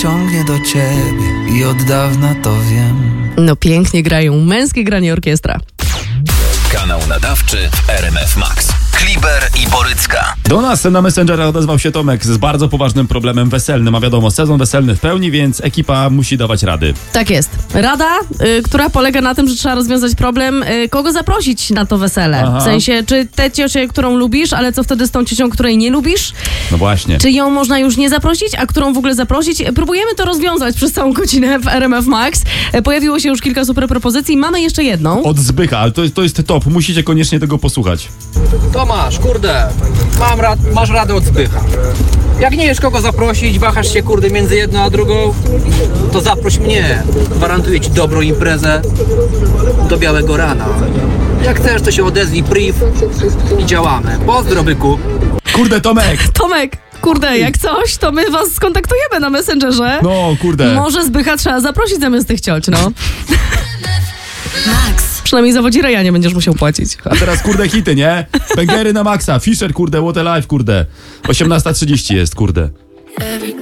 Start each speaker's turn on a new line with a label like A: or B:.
A: ciągnie do ciebie i od dawna to wiem.
B: No pięknie grają Męskie Granie Orkiestra.
C: Kanał nadawczy w RMF Max. Kliber i Borycka.
D: Do nas na Messengera odezwał się Tomek z bardzo poważnym problemem weselnym. A wiadomo, sezon weselny w pełni, więc ekipa musi dawać rady.
B: Tak jest. Rada, która polega na tym, że trzeba rozwiązać problem, kogo zaprosić na to wesele.
D: Aha.
B: W sensie, czy tę ciocię, którą lubisz, ale co wtedy z tą ciocią, której nie lubisz?
D: No właśnie.
B: Czy ją można już nie zaprosić, a którą w ogóle zaprosić? Próbujemy to rozwiązać przez całą godzinę w RMF Max. Pojawiło się już kilka super propozycji. Mamy jeszcze jedną.
D: Od Zbycha, ale to jest top. Musicie koniecznie tego posłuchać.
E: Tomasz, kurde, masz radę od Zbycha. Jak nie wiesz kogo zaprosić, wahasz się kurde między jedną a drugą, to zaproś mnie. Gwarantuję ci dobrą imprezę do białego rana. Jak chcesz, to się odezwij priv i działamy. Pozdro, byku.
D: Kurde, Tomek!
B: Tomek, kurde, jak coś, to my was skontaktujemy na Messengerze.
D: No, kurde.
B: Może Zbycha trzeba zaprosić zamiast tych cioć, no. Max. Przynajmniej za wodzireja nie będziesz musiał płacić.
D: A teraz, kurde, hity, nie? Bęgery na maksa. Fisher, kurde, What a Life, kurde. 18:30 jest, kurde.